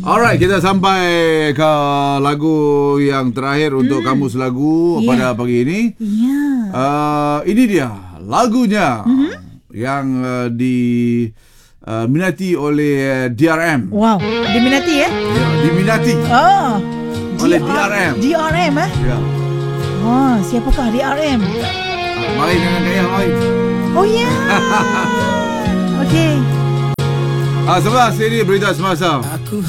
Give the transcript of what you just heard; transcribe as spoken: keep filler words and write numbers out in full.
Alright, kita sampai ke lagu yang terakhir hmm. untuk Kamus Lagu yeah. pada pagi ini. Yeah. Uh, ini dia lagunya mm-hmm. yang uh, di uh, minati oleh D R M. Wow, diminati ya? Ya, diminati. Oh. Oleh D R M. D R M eh? Ya. Oh, siapakah D R M? Uh, mari dengan saya, mari. Oh ya. Yeah. Okey. Ah, sebelah sini berita semasa.